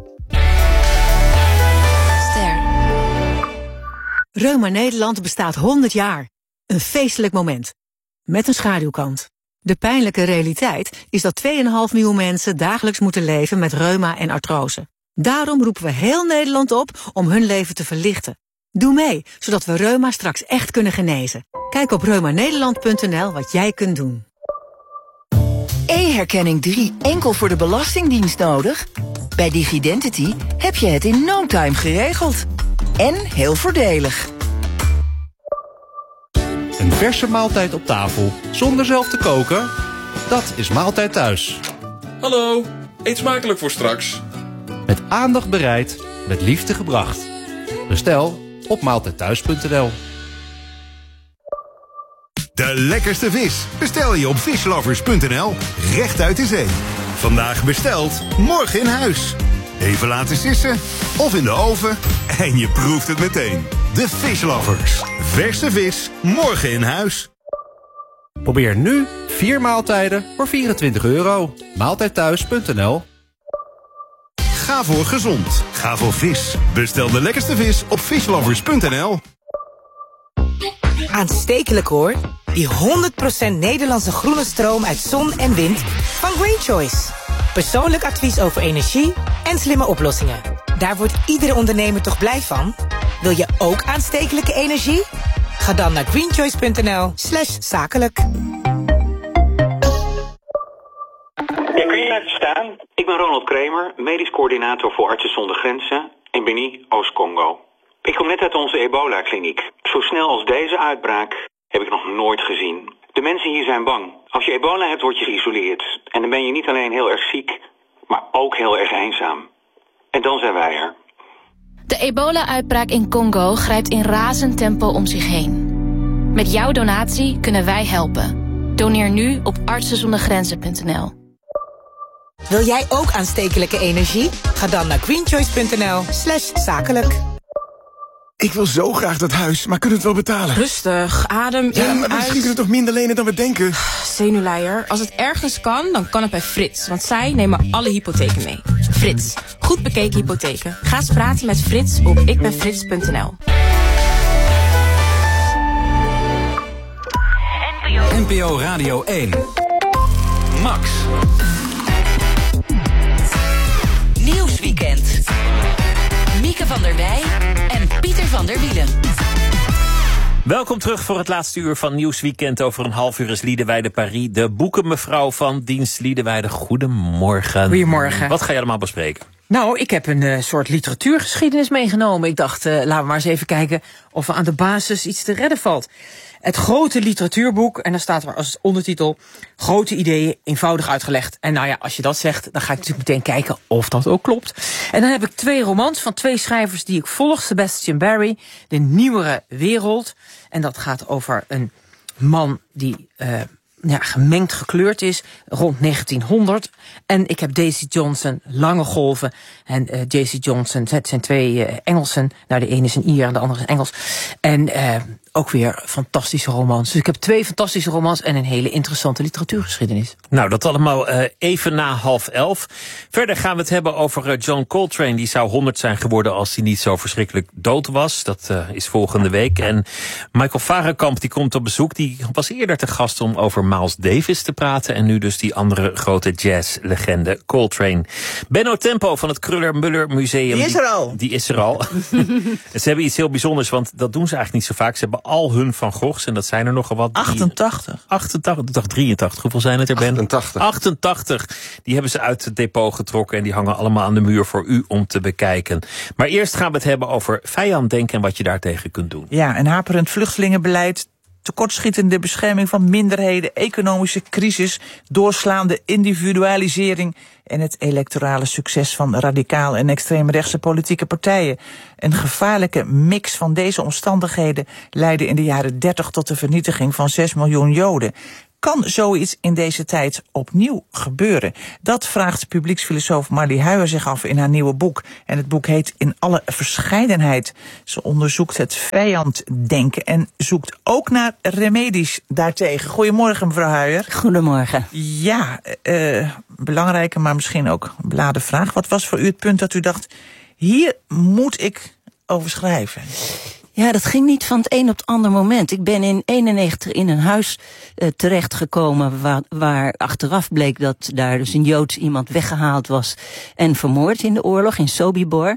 Reuma Nederland bestaat honderd jaar. Een feestelijk moment. Met een schaduwkant. De pijnlijke realiteit is dat twee komma vijf miljoen mensen dagelijks moeten leven met reuma en artrose. Daarom roepen we heel Nederland op om hun leven te verlichten. Doe mee, zodat we reuma straks echt kunnen genezen. Kijk op reuma nederland punt n l wat jij kunt doen. E-herkenning drie enkel voor de Belastingdienst nodig? Bij DigiDentity heb je het in no time geregeld. En heel voordelig. Een verse maaltijd op tafel, zonder zelf te koken? Dat is Maaltijd Thuis. Hallo, eet smakelijk voor straks. Met aandacht bereid, met liefde gebracht. Bestel op maaltijdthuis punt n l. De lekkerste vis bestel je op fishlovers punt n l. Recht uit de zee. Vandaag besteld, morgen in huis. Even laten sissen of in de oven en je proeft het meteen. De Fishlovers. Verse vis, morgen in huis. Probeer nu vier maaltijden voor vierentwintig euro. maaltijdthuis punt n l. Ga voor gezond. Ga voor vis. Bestel de lekkerste vis op fishlovers punt n l. Aanstekelijk hoor. Die honderd procent Nederlandse groene stroom uit zon en wind van Green Choice. Persoonlijk advies over energie en slimme oplossingen. Daar wordt iedere ondernemer toch blij van? Wil je ook aanstekelijke energie? Ga dan naar greenchoice punt n l slash zakelijk. Ja, kun je even staan? Ik ben Ronald Kremer, medisch coördinator voor Artsen zonder Grenzen in Beni, Oost-Congo. Ik kom net uit onze ebola-kliniek. Zo snel als deze uitbraak heb ik nog nooit gezien. De mensen hier zijn bang. Als je ebola hebt, word je geïsoleerd. En dan ben je niet alleen heel erg ziek, maar ook heel erg eenzaam. En dan zijn wij er. De ebola-uitbraak in Congo grijpt in razend tempo om zich heen. Met jouw donatie kunnen wij helpen. Doneer nu op artsen zonder grenzen punt n l. Wil jij ook aanstekelijke energie? Ga dan naar greenchoice punt n l slash zakelijk. Ik wil zo graag dat huis, maar kunnen we het wel betalen? Rustig, adem in, ja, maar uit. misschien kunnen we toch minder lenen dan we denken? Zenuwleier, als het ergens kan, dan kan het bij Frits. Want zij nemen alle hypotheken mee. Frits, goed bekeken hypotheken. Ga eens praten met Frits op ikbenfrits punt n l. N P O Radio één. Max. Nieuwsweekend. Mieke van der Wij en Pieter van der Wielen. Welkom terug voor het laatste uur van Nieuwsweekend. Over een half uur is Liedewij de Paris, de boekenmevrouw van dienst Liedewij. Goedemorgen. Goedemorgen. Wat ga je allemaal bespreken? Nou, ik heb een uh, soort literatuurgeschiedenis meegenomen. Ik dacht, uh, laten we maar eens even kijken of er aan de basis iets te redden valt. Het grote literatuurboek, en dan staat er als ondertitel grote ideeën eenvoudig uitgelegd. En nou ja, als je dat zegt, dan ga ik natuurlijk meteen kijken of dat ook klopt. En dan heb ik twee romans van twee schrijvers die ik volg. Sebastian Barry, De Nieuwere Wereld. En dat gaat over een man die uh, ja, gemengd gekleurd is, rond negentienhonderd. En ik heb Daisy Johnson, Lange Golven. En uh, Daisy Johnson, het zijn twee uh, Engelsen. Nou, de ene is een Ier en de andere is Engels. En uh, ook weer fantastische romans. Dus ik heb twee fantastische romans en een hele interessante literatuurgeschiedenis. Nou, dat allemaal uh, even na half elf. Verder gaan we het hebben over uh, John Coltrane. Die zou honderd zijn geworden als hij niet zo verschrikkelijk dood was. Dat uh, is volgende week. En Michael Varenkamp die komt op bezoek. Die was eerder te gast om over Miles Davis te praten. En nu dus die andere grote jazzlegende Coltrane. Benno Tempo van het Kruller-Müller Museum. Die is er al. Die, die is er al. Ze hebben iets heel bijzonders, want dat doen ze eigenlijk niet zo vaak. Ze hebben al hun Van Goghs, en dat zijn er nogal wat. achtentachtig. achtentachtig, ik dacht drieëntachtig. Hoeveel zijn het er, Ben? achtentachtig. achtentachtig. Die hebben ze uit het depot getrokken en die hangen allemaal aan de muur voor u om te bekijken. Maar eerst gaan we het hebben over vijanddenken en wat je daartegen kunt doen. Ja, een haperend vluchtelingenbeleid tekortschietende bescherming van minderheden, economische crisis, doorslaande individualisering en het electorale succes van radicaal en extreemrechtse politieke partijen. Een gevaarlijke mix van deze omstandigheden leidde in de jaren dertig tot de vernietiging van zes miljoen Joden. Kan zoiets in deze tijd opnieuw gebeuren? Dat vraagt publieksfilosoof Marlie Huijer zich af in haar nieuwe boek. En het boek heet In alle verscheidenheid. Ze onderzoekt het vijanddenken en zoekt ook naar remedies daartegen. Goedemorgen, mevrouw Huijer. Goedemorgen. Ja, uh, belangrijke, maar misschien ook beladen vraag. Wat was voor u het punt dat u dacht, hier moet ik over schrijven? Ja, dat ging niet van het een op het andere moment. Ik ben in eenennegentig in een huis uh, terechtgekomen waar, waar achteraf bleek dat daar dus een Joods iemand weggehaald was en vermoord in de oorlog in Sobibor.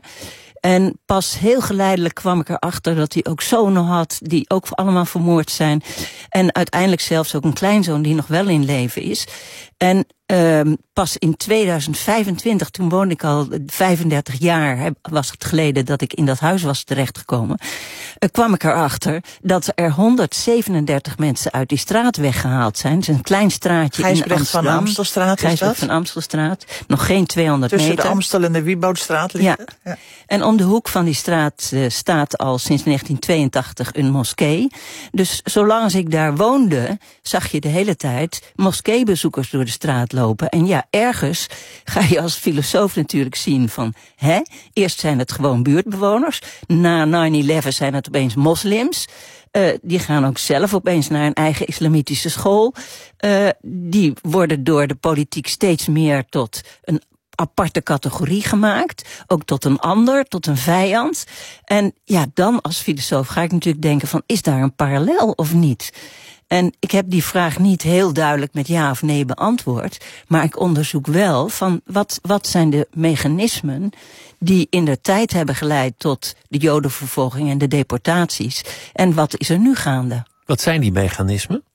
En pas heel geleidelijk kwam ik erachter dat hij ook zonen had die ook allemaal vermoord zijn. En uiteindelijk zelfs ook een kleinzoon die nog wel in leven is. En uh, pas in tweeduizend vijfentwintig, toen woonde ik al vijfendertig jaar, was het geleden dat ik in dat huis was terechtgekomen, uh, kwam ik erachter dat er honderdzevenendertig mensen uit die straat weggehaald zijn. Het is een klein straatje Gijsbrecht in Amsterdam. van Amstelstraat is dat? Gijsbrecht van Amstelstraat. Nog geen tweehonderd Tussen meter. Tussen de Amstel en de Wieboudstraat ligt ja. het? Ja. En om de hoek van die straat uh, staat al sinds negentien tweeëntachtig een moskee. Dus zolang als ik daar woonde, zag je de hele tijd moskeebezoekers door de straat lopen. En ja, ergens ga je als filosoof natuurlijk zien van, hè, eerst zijn het gewoon buurtbewoners. Na nine eleven zijn het opeens moslims. Uh, die gaan ook zelf opeens naar een eigen islamitische school. Uh, die worden door de politiek steeds meer tot een aparte categorie gemaakt. Ook tot een ander, tot een vijand. En ja, dan als filosoof ga ik natuurlijk denken van, is daar een parallel of niet? En ik heb die vraag niet heel duidelijk met ja of nee beantwoord. Maar ik onderzoek wel van wat, wat zijn de mechanismen die in de tijd hebben geleid tot de Jodenvervolging en de deportaties. En wat is er nu gaande? Wat zijn die mechanismen?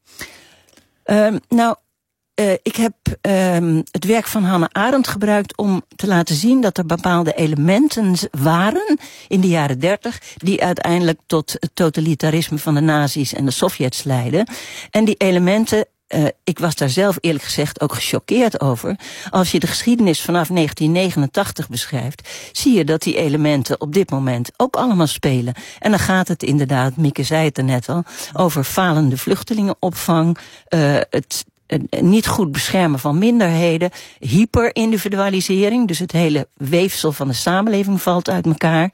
Um, nou, Uh, ik heb um, het werk van Hannah Arendt gebruikt om te laten zien dat er bepaalde elementen waren in de jaren dertig die uiteindelijk tot het totalitarisme van de nazi's en de Sovjets leidden. En die elementen, uh, ik was daar zelf eerlijk gezegd ook gechoqueerd over. Als je de geschiedenis vanaf negentien negenentachtig beschrijft, zie je dat die elementen op dit moment ook allemaal spelen. En dan gaat het inderdaad, Mieke zei het er net al, over falende vluchtelingenopvang, uh, het niet goed beschermen van minderheden, hyperindividualisering, dus het hele weefsel van de samenleving valt uit elkaar,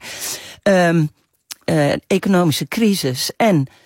um, uh, economische crisis en uh,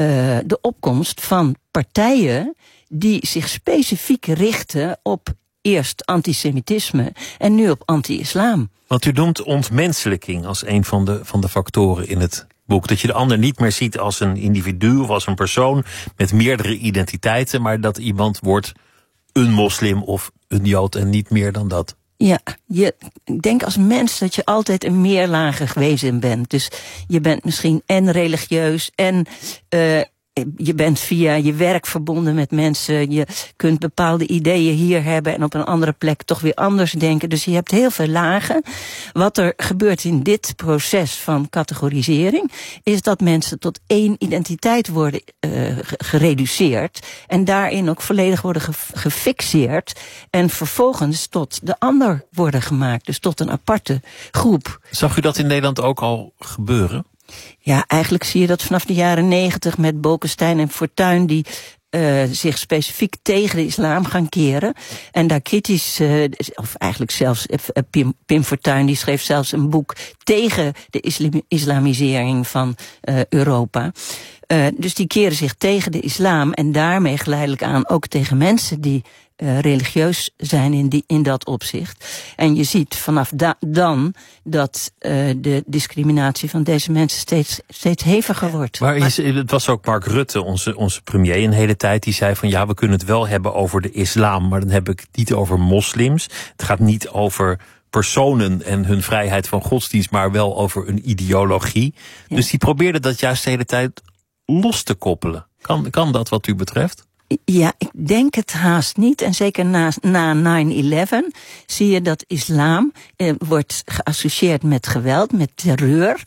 de opkomst van partijen die zich specifiek richten op eerst antisemitisme en nu op anti-islam. Want u noemt ontmenselijking als een van de, van de factoren in het boek. Dat je de ander niet meer ziet als een individu of als een persoon met meerdere identiteiten, maar dat iemand wordt een moslim of een Jood en niet meer dan dat. Ja, je, ik denk als mens dat je altijd een meerlagig wezen bent. Dus je bent misschien en religieus en uh, je bent via je werk verbonden met mensen. Je kunt bepaalde ideeën hier hebben en op een andere plek toch weer anders denken. Dus je hebt heel veel lagen. Wat er gebeurt in dit proces van categorisering is dat mensen tot één identiteit worden uh, gereduceerd. En daarin ook volledig worden ge- gefixeerd. En vervolgens tot de ander worden gemaakt. Dus tot een aparte groep. Zag u dat in Nederland ook al gebeuren? Ja, eigenlijk zie je dat vanaf de jaren negentig met Bolkestein en Fortuyn die uh, zich specifiek tegen de islam gaan keren. En daar kritisch, uh, of eigenlijk zelfs uh, Pim, Pim Fortuyn, die schreef zelfs een boek tegen de islam, islamisering van uh, Europa. Uh, dus die keren zich tegen de islam en daarmee geleidelijk aan ook tegen mensen die Uh, religieus zijn in, die, in dat opzicht. En je ziet vanaf da- dan dat uh, de discriminatie van deze mensen steeds, steeds heviger wordt. Maar is, het was ook Mark Rutte, onze, onze premier een hele tijd, die zei van ja, we kunnen het wel hebben over de islam, maar dan heb ik het niet over moslims. Het gaat niet over personen en hun vrijheid van godsdienst, maar wel over een ideologie. Ja. Dus die probeerde dat juist de hele tijd los te koppelen. Kan, kan dat wat u betreft? Ja, ik denk het haast niet. En zeker na, na nine eleven zie je dat islam eh, wordt geassocieerd met geweld, met terreur.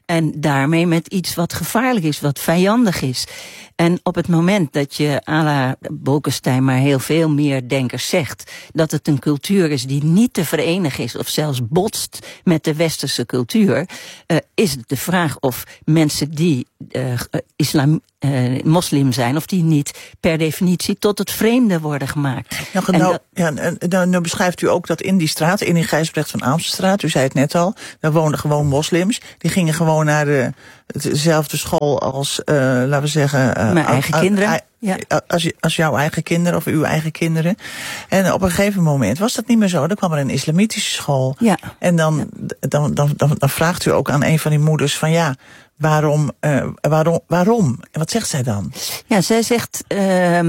En daarmee met iets wat gevaarlijk is, wat vijandig is. En op het moment dat je, à la Bolkestein, maar heel veel meer denkers zegt, dat het een cultuur is die niet te verenigen is, of zelfs botst met de westerse cultuur, uh, is het de vraag of mensen die uh, islam, uh, moslim zijn, of die niet per definitie tot het vreemde worden gemaakt. Ja, en nou, dat, ja, nou, nou beschrijft u ook dat in die straat, in die Gijsbrecht van Amstelstraat, u zei het net al, daar woonden gewoon moslims. Die gingen gewoon naar de, dezelfde school als, uh, laten we zeggen, uh, mijn eigen uh, kinderen. Uh, Ja. Als, als jouw eigen kinderen of uw eigen kinderen. En op een gegeven moment was dat niet meer zo. Dan kwam er een islamitische school. Ja. En dan, dan, dan, dan, dan vraagt u ook aan een van die moeders van ja, waarom, uh, waarom, waarom? En wat zegt zij dan? Ja, zij zegt, uh,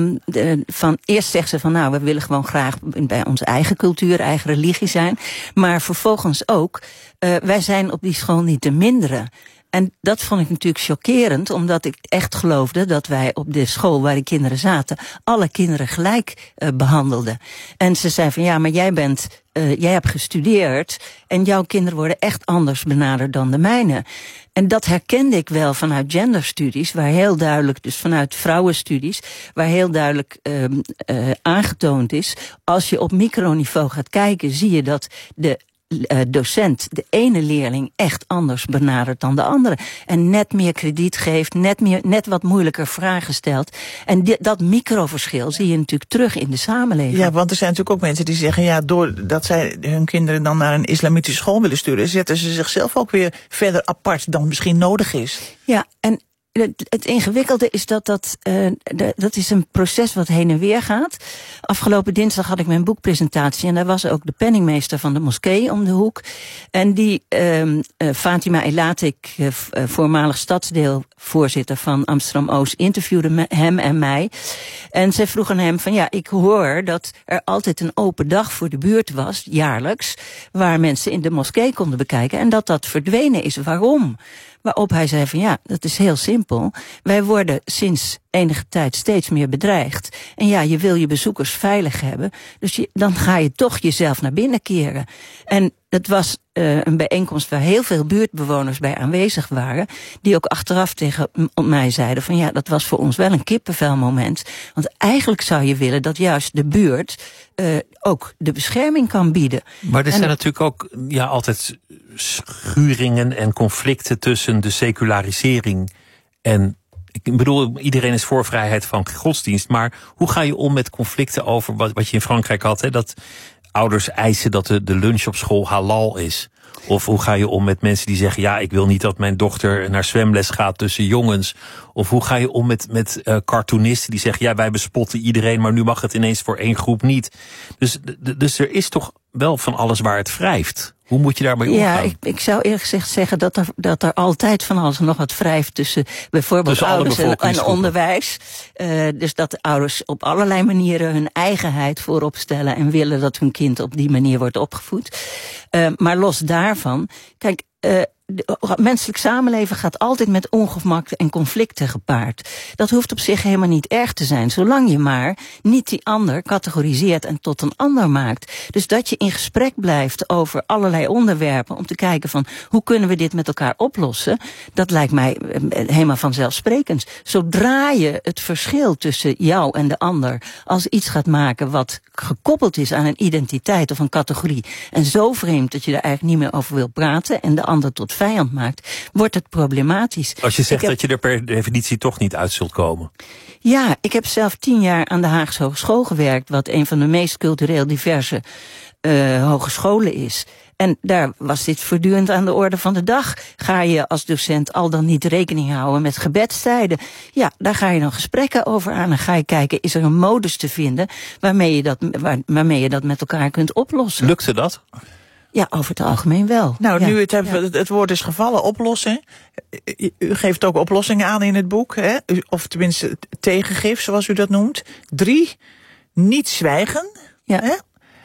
de, van, eerst zegt ze van nou, we willen gewoon graag bij onze eigen cultuur, eigen religie zijn. Maar vervolgens ook, uh, wij zijn op die school niet te minderen. En dat vond ik natuurlijk chockerend, omdat ik echt geloofde dat wij op de school waar de kinderen zaten, alle kinderen gelijk uh, behandelden. En ze zei van ja, maar jij bent, uh, jij hebt gestudeerd en jouw kinderen worden echt anders benaderd dan de mijne. En dat herkende ik wel vanuit genderstudies, waar heel duidelijk, dus vanuit vrouwenstudies, waar heel duidelijk uh, uh, aangetoond is, als je op microniveau gaat kijken, zie je dat de Uh, docent de ene leerling echt anders benadert dan de andere. En net meer krediet geeft, net, meer, net wat moeilijker vragen stelt. En di- dat microverschil zie je natuurlijk terug in de samenleving. Ja, want er zijn natuurlijk ook mensen die zeggen, ja, doordat zij hun kinderen dan naar een islamitische school willen sturen, zetten ze zichzelf ook weer verder apart dan misschien nodig is. Ja, en Het, het ingewikkelde is dat dat, uh, de, dat is een proces wat heen en weer gaat. Afgelopen dinsdag had ik mijn boekpresentatie en daar was ook de penningmeester van de moskee om de hoek. En die, uh, uh, Fatima Elatik, uh, voormalig stadsdeelvoorzitter van Amsterdam-Oost, interviewde me, hem en mij. En zij vroeg aan hem van ja, ik hoor dat er altijd een open dag voor de buurt was, jaarlijks, waar mensen in de moskee konden bekijken en dat dat verdwenen is. Waarom? Waarop hij zei van ja, dat is heel simpel. Wij worden sinds enige tijd steeds meer bedreigd. En ja, je wil je bezoekers veilig hebben. Dus je, dan ga je toch jezelf naar binnen keren. En dat was uh, een bijeenkomst waar heel veel buurtbewoners bij aanwezig waren. Die ook achteraf tegen mij zeiden van ja, dat was voor ons wel een kippenvelmoment. Want eigenlijk zou je willen dat juist de buurt uh, ook de bescherming kan bieden. Maar er zijn en, natuurlijk ook ja, altijd schuringen en conflicten tussen de secularisering en, ik bedoel, iedereen is voor vrijheid van godsdienst, maar hoe ga je om met conflicten over wat, wat je in Frankrijk had, hè, dat ouders eisen dat de, de lunch op school halal is? Of hoe ga je om met mensen die zeggen, ja, ik wil niet dat mijn dochter naar zwemles gaat tussen jongens? Of hoe ga je om met, met uh, cartoonisten die zeggen, ja, wij bespotten iedereen, maar nu mag het ineens voor één groep niet. Dus, dus er is toch wel van alles waar het wrijft. Hoe moet je daarmee omgaan? Ja, ik, ik zou eerlijk gezegd zeggen dat er, dat er altijd van alles nog wat wrijft tussen bijvoorbeeld tussen ouders en, en onderwijs. Uh, dus dat de ouders op allerlei manieren hun eigenheid voorop stellen en willen dat hun kind op die manier wordt opgevoed. Uh, maar los daarvan, kijk, uh, het menselijk samenleven gaat altijd met ongemak en conflicten gepaard. Dat hoeft op zich helemaal niet erg te zijn, zolang je maar niet die ander categoriseert en tot een ander maakt. Dus dat je in gesprek blijft over allerlei onderwerpen om te kijken van hoe kunnen we dit met elkaar oplossen, dat lijkt mij helemaal vanzelfsprekend. Zodra je het verschil tussen jou en de ander als iets gaat maken wat gekoppeld is aan een identiteit of een categorie en zo vreemd dat je er eigenlijk niet meer over wil praten en de ander tot vijand maakt, wordt het problematisch. Als je zegt heb, dat je er per definitie toch niet uit zult komen. Ja, ik heb zelf tien jaar aan de Haagse Hogeschool gewerkt, wat een van de meest cultureel diverse uh, hogescholen is. En daar was dit voortdurend aan de orde van de dag. Ga je als docent al dan niet rekening houden met gebedstijden? Ja, daar ga je dan gesprekken over aan. En ga je kijken, is er een modus te vinden waarmee je dat, waar, waarmee je dat met elkaar kunt oplossen? Lukte dat? Ja, over het algemeen wel. Nou, ja. nu het, het, het woord is gevallen, oplossen. U geeft ook oplossingen aan in het boek, hè? Of tenminste tegengif, zoals u dat noemt. Drie, niet zwijgen. Ja. Hè?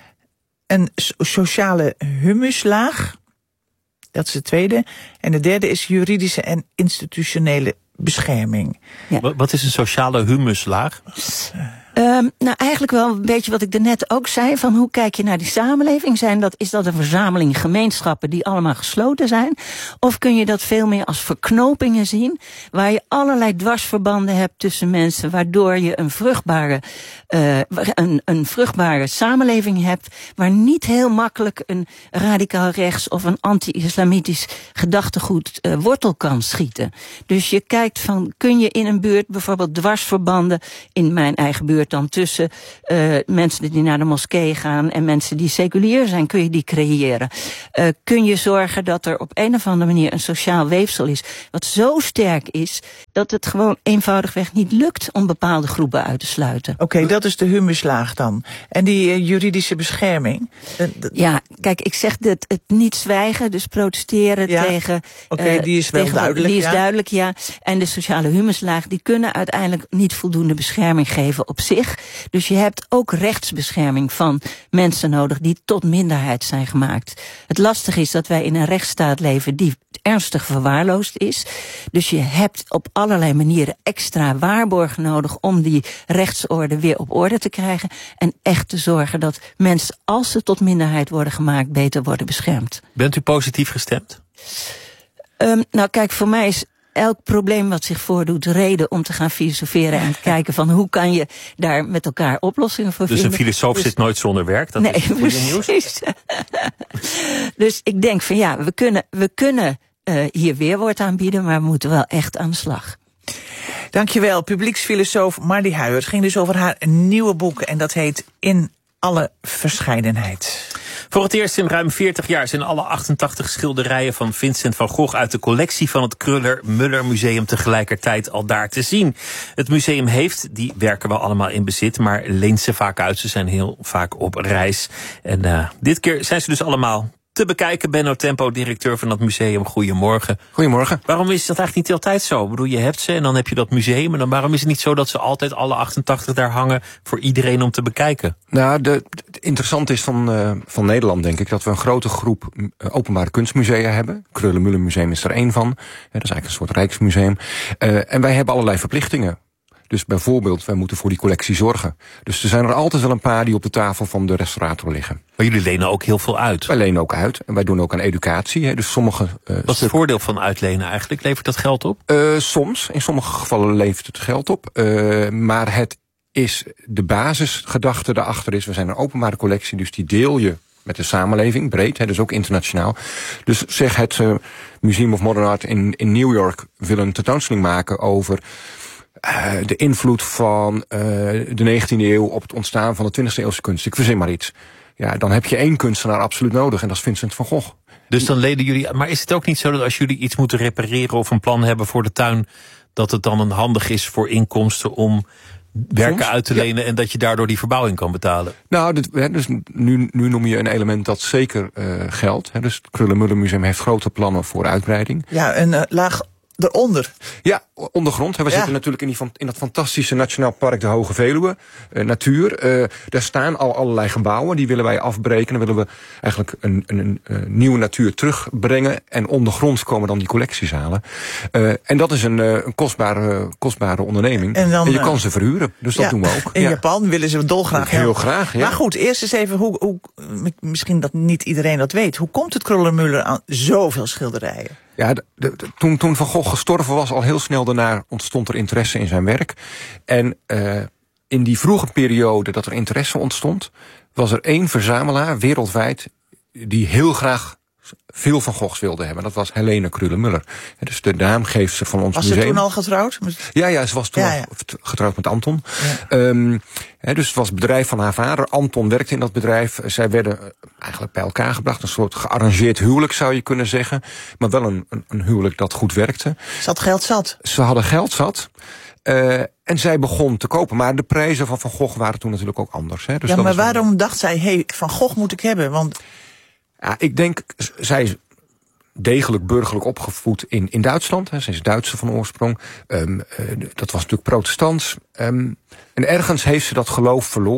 Een sociale humuslaag, dat is de tweede. En de derde is juridische en institutionele bescherming. Ja. Wat is een sociale humuslaag? Um, nou, eigenlijk wel een beetje wat ik daarnet ook zei, van hoe kijk je naar die samenleving? Zijn dat, is dat een verzameling gemeenschappen die allemaal gesloten zijn? Of kun je dat veel meer als verknopingen zien, waar je allerlei dwarsverbanden hebt tussen mensen, waardoor je een vruchtbare, uh, een, een vruchtbare samenleving hebt, waar niet heel makkelijk een radicaal rechts of een anti-islamitisch gedachtegoed uh, wortel kan schieten. Dus je kijkt van, kun je in een buurt bijvoorbeeld dwarsverbanden, in mijn eigen buurt dan tussen uh, mensen die naar de moskee gaan en mensen die seculier zijn, kun je die creëren. Uh, kun je zorgen dat er op een of andere manier een sociaal weefsel is wat zo sterk is dat het gewoon eenvoudigweg niet lukt om bepaalde groepen uit te sluiten. Oké, okay, dat is de humuslaag dan. En die uh, juridische bescherming? Uh, ja, kijk, ik zeg dat het niet zwijgen, dus protesteren ja, tegen... Oké, okay, uh, die is wel tegen, duidelijk, Die is ja. duidelijk, ja. En de sociale humuslaag, die kunnen uiteindelijk niet voldoende bescherming geven op zich. Dus je hebt ook rechtsbescherming van mensen nodig die tot minderheid zijn gemaakt. Het lastige is dat wij in een rechtsstaat leven die ernstig verwaarloosd is. Dus je hebt op allerlei manieren extra waarborgen nodig om die rechtsorde weer op orde te krijgen en echt te zorgen dat mensen, als ze tot minderheid worden gemaakt, beter worden beschermd. Bent u positief gestemd? Um, nou kijk, voor mij is elk probleem wat zich voordoet reden om te gaan filosoferen en te kijken van hoe kan je daar met elkaar oplossingen voor dus vinden. Dus een filosoof dus, zit nooit zonder werk? Dat nee, is het goede nieuws. Dus ik denk van ja, we kunnen, we kunnen uh, hier weerwoord aanbieden, maar we moeten wel echt aan de slag. Dankjewel, publieksfilosoof Mardy Huijer. Het ging dus over haar nieuwe boek en dat heet In alle verscheidenheid. Voor het eerst in ruim veertig jaar zijn alle achtentachtig schilderijen van Vincent van Gogh uit de collectie van het Kruller-Müller Museum tegelijkertijd al daar te zien. Het museum heeft die werken wel allemaal in bezit, maar leent ze vaak uit. Ze zijn heel vaak op reis. En uh, dit keer zijn ze dus allemaal te bekijken. Benno Tempo, directeur van dat museum. Goedemorgen. Goedemorgen. Waarom is dat eigenlijk niet altijd zo? Ik bedoel, je hebt ze en dan heb je dat museum. En dan waarom is het niet zo dat ze altijd alle achtentachtig daar hangen voor iedereen om te bekijken? Nou, de, het interessante is van, uh, van Nederland, denk ik, dat we een grote groep uh, openbare kunstmusea hebben. Kruller-Müller Museum is er één van. Uh, dat is eigenlijk een soort rijksmuseum. Uh, en wij hebben allerlei verplichtingen. Dus bijvoorbeeld, wij moeten voor die collectie zorgen. Dus er zijn er altijd wel een paar die op de tafel van de restaurator liggen. Maar jullie lenen ook heel veel uit. Wij lenen ook uit. En wij doen ook aan educatie. Hè. Dus sommige, uh, Wat is het voordeel van uitlenen eigenlijk? Levert dat geld op? Uh, soms. In sommige gevallen levert het geld op. Uh, maar het is de basisgedachte daarachter is, we zijn een openbare collectie, dus die deel je met de samenleving, breed, hè, dus ook internationaal. Dus zeg het uh, Museum of Modern Art in, in New York wil een tentoonstelling maken over Uh, de invloed van uh, de negentiende eeuw op het ontstaan van de twintigste eeuwse kunst. Ik verzin maar iets. Ja, dan heb je één kunstenaar absoluut nodig en dat is Vincent van Gogh. Dus dan leden jullie. Maar is het ook niet zo dat als jullie iets moeten repareren of een plan hebben voor de tuin, dat het dan een handig is voor inkomsten om werken Soms, uit te lenen ja. en dat je daardoor die verbouwing kan betalen? Nou, dit, hè, dus nu, nu noem je een element dat zeker uh, geldt. Hè, dus het Kruller-Müller Museum heeft grote plannen voor uitbreiding. Ja, een uh, laag eronder. Ja, ondergrond. We ja. zitten natuurlijk in, die van, in dat fantastische Nationaal Park de Hoge Veluwe. Uh, natuur. Uh, daar staan al allerlei gebouwen. Die willen wij afbreken. Dan willen we eigenlijk een, een, een, een nieuwe natuur terugbrengen. En ondergronds komen dan die collecties halen. Uh, en dat is een, een kostbare, kostbare onderneming. En, dan, en je kan ze verhuren. Dus dat ja, doen we ook. In ja. Japan willen ze dolgraag. Heel ja. graag, ja. Maar goed, eerst eens even, hoe, hoe, misschien dat niet iedereen dat weet. Hoe komt het Kruller-Müller aan zoveel schilderijen? Ja, de, de, toen, toen Van Gogh gestorven was, al heel snel daarna ontstond er interesse in zijn werk. En uh, in die vroege periode dat er interesse ontstond, was er één verzamelaar wereldwijd die heel graag veel Van Goghs wilde hebben. Dat was Helene Kruller-Müller. Dus de naamgeefster van ons was museum. Was ze toen al getrouwd? Ja, ja, ze was toen ja, ja. al getrouwd met Anton. Ja. Um, he, dus het was het bedrijf van haar vader. Anton werkte in dat bedrijf. Zij werden eigenlijk bij elkaar gebracht. Een soort gearrangeerd huwelijk zou je kunnen zeggen. Maar wel een, een, een huwelijk dat goed werkte. Ze had geld zat. Ze hadden geld zat. Uh, en zij begon te kopen. Maar de prijzen van Van Gogh waren toen natuurlijk ook anders. Hè. Dus ja, dat maar was waarom een... dacht zij, hé, hey, Van Gogh moet ik hebben? Want ja, ik denk, zij is degelijk burgerlijk opgevoed in, in Duitsland. Hè. Ze is Duitse van oorsprong. Um, uh, dat was natuurlijk protestants. Um, en ergens heeft ze dat geloof verloren.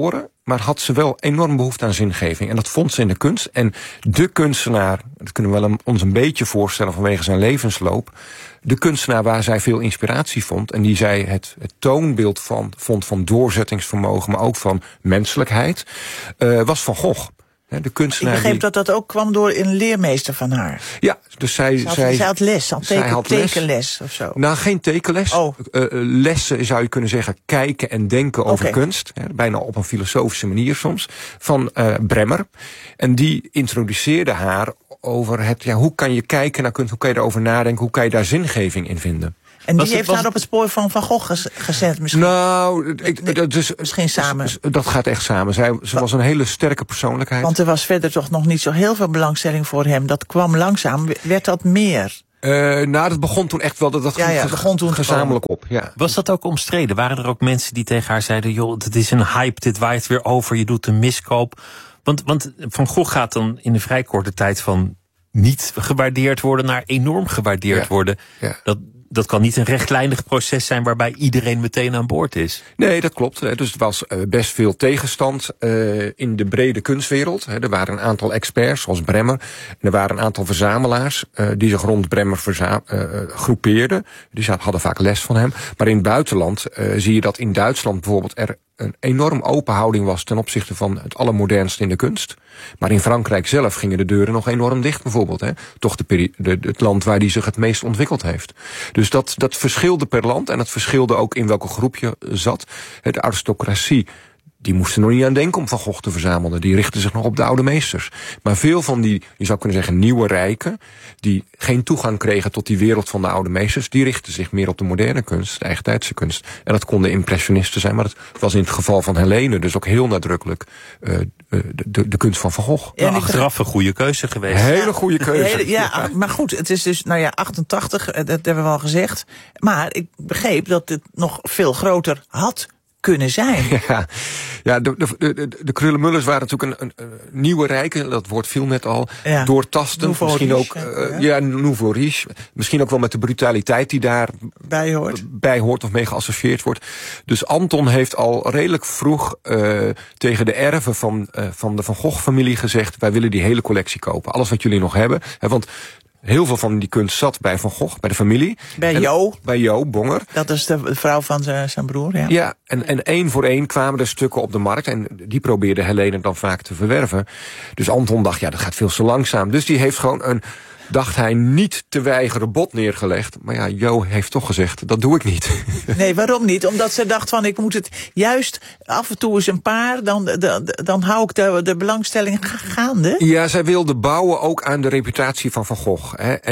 maar had ze wel enorm behoefte aan zingeving. En dat vond ze in de kunst. En de kunstenaar, dat kunnen we wel ons een beetje voorstellen vanwege zijn levensloop, de kunstenaar waar zij veel inspiratie vond en die zij het, het toonbeeld van vond van doorzettingsvermogen, maar ook van menselijkheid, uh, was Van Gogh. De kunstenaar ik begreep die... dat dat ook kwam door een leermeester van haar. Ja, dus zij... Zij had, zij, zij had les, had teken, had les. tekenles of zo. Nou, geen tekenles. Oh. Uh, lessen zou je kunnen zeggen, kijken en denken over Okay. kunst. Hè, bijna op een filosofische manier soms. Van uh, Bremmer. En die introduceerde haar over het, ja, hoe kan je kijken naar kunst, hoe kan je erover nadenken, hoe kan je daar zingeving in vinden. En die heeft haar op het spoor van Van Gogh gezet misschien? Nou, ik, dat is, misschien samen. Dat gaat echt samen. Zij, ze was een hele sterke persoonlijkheid. Want er was verder toch nog niet zo heel veel belangstelling voor hem. Dat kwam langzaam. Werd dat meer? Uh, nou, dat begon toen echt wel. Dat, dat ja, ja, begon toen gezamenlijk op. Ja. Was dat ook omstreden? Waren er ook mensen die tegen haar zeiden, joh, dit is een hype, dit waait weer over, je doet een miskoop? Want, want Van Gogh gaat dan in een vrij korte tijd van niet gewaardeerd worden naar enorm gewaardeerd ja. worden. Ja. Dat, dat kan niet een rechtlijnig proces zijn waarbij iedereen meteen aan boord is. Nee, dat klopt. Dus er was best veel tegenstand uh, in de brede kunstwereld. Er waren een aantal experts, zoals Bremmer. En er waren een aantal verzamelaars uh, die zich rond Bremmer verza- uh, groepeerden. Die hadden vaak les van hem. Maar in het buitenland uh, zie je dat in Duitsland bijvoorbeeld er een enorm open houding was ten opzichte van het allermodernste in de kunst. Maar in Frankrijk zelf gingen de deuren nog enorm dicht bijvoorbeeld. Hè? Toch de peri- de, het land waar die zich het meest ontwikkeld heeft. Dus dat, dat verschilde per land en dat verschilde ook in welke groep je zat. De aristocratie, die moesten nog niet aan denken om Van Gogh te verzamelen. Die richtten zich nog op de oude meesters. Maar veel van die, je zou kunnen zeggen, nieuwe rijken, die geen toegang kregen tot die wereld van de oude meesters, die richtten zich meer op de moderne kunst, de eigentijdse kunst. En dat konden impressionisten zijn, maar dat was in het geval van Helene dus ook heel nadrukkelijk uh, de, de, de kunst van Van Gogh. Ja, nou, achteraf een goede keuze geweest. Hele goede keuze. Hele, ja, maar goed, het is dus, nou ja, achtentachtig, dat hebben we al gezegd. Maar ik begreep dat het nog veel groter had kunnen zijn. Ja, ja de, de, de, de Kröller-Müllers waren natuurlijk een, een, een nieuwe rijke, dat woord viel net al, ja. doortastend, misschien ook, uh, ja, ja nouveau riche, misschien ook wel met de brutaliteit die daar bij hoort, bij hoort of mee geassocieerd wordt. Dus Anton heeft al redelijk vroeg uh, tegen de erven van, uh, van de Van Gogh-familie gezegd, wij willen die hele collectie kopen, alles wat jullie nog hebben, hè, want heel veel van die kunst zat bij Van Gogh, bij de familie. Bij en, Jo. Bij Jo Bonger. Dat is de vrouw van zijn broer, ja. Ja, en, en één voor één kwamen er stukken op de markt. En die probeerde Helene dan vaak te verwerven. Dus Anton dacht, ja, dat gaat veel te langzaam. Dus die heeft gewoon een, dacht hij, niet te weigeren bod neergelegd. Maar ja, Jo heeft toch gezegd, dat doe ik niet. Nee, waarom niet? Omdat ze dacht van, ik moet het juist af en toe eens een paar, dan, dan, dan hou ik de, de belangstelling gaande. Ja, zij wilde bouwen ook aan de reputatie van Van Gogh. Hè.